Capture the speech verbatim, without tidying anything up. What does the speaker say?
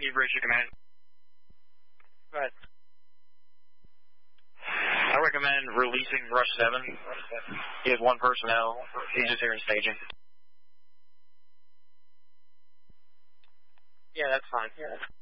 bridge to command. Go ahead. I recommend releasing Rush seven. He has one personnel. He's just here in staging. Yeah, that's fine. Yeah.